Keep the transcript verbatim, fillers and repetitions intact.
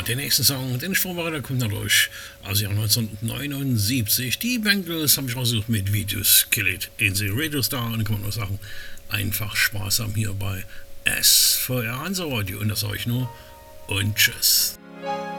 Ja, der nächste Song, den ich vorbereite, kommt dadurch aus dem Jahr neunzehnhundertneunundsiebzig. Die Bengals habe ich rausgesucht mit Videos Kill It in the Radio Star. Und kann man nur sagen, einfach Spaß haben hier bei S V R Hansa Radio. Und das sage ich nur und tschüss.